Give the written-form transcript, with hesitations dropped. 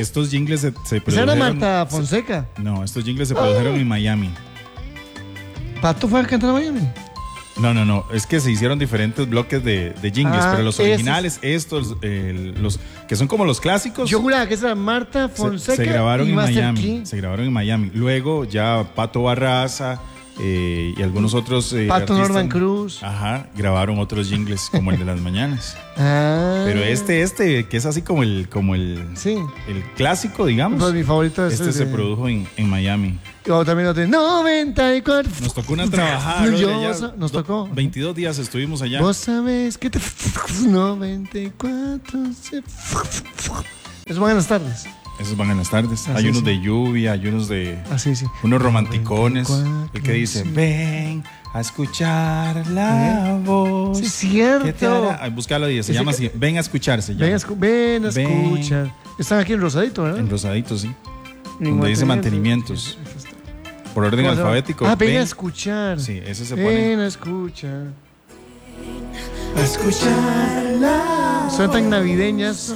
estos jingles se ¿Esa produjeron... era Marta Fonseca? No, estos jingles se produjeron en Miami. ¿Pato fue a cantar a Miami? No, es que se hicieron diferentes bloques de jingles, pero los originales, estos, los que son como los clásicos, Yo juraba que esa era Marta Fonseca se grabaron y en Master Miami. Key. Se grabaron en Miami. Luego ya Pato Barraza y algunos otros Pato artistas, Norman Cruz. Ajá, grabaron otros jingles como el de las mañanas. Ah. Pero este que es así como el Sí. el clásico, digamos. Pues mi favorito es Este el se de- produjo en Miami. O también lo de 94. Nos tocó una trabajada. Nos tocó. 22 días estuvimos allá. Vos sabés que te 94 se... Eso van en las tardes. Esos van en las tardes. Ah, hay sí, unos sí. de lluvia, hay unos de Así, sí. unos romanticones. 94, El que dice, sí. ven a escuchar la voz. Sí, es cierto. ¿Qué te hará? Ay, búscalo ahí, se Ese llama que- así. Ven a escuchar, se llama. Ven a Ven. escuchar. Están aquí en Rosadito, ¿verdad? En rosadito, sí. En donde dice mantenimientos. Por orden ¿Cómo se llama? alfabético. Ah, ven a escuchar. Sí, ese se pone. Ven a escuchar. A escucharla. Son tan navideñas.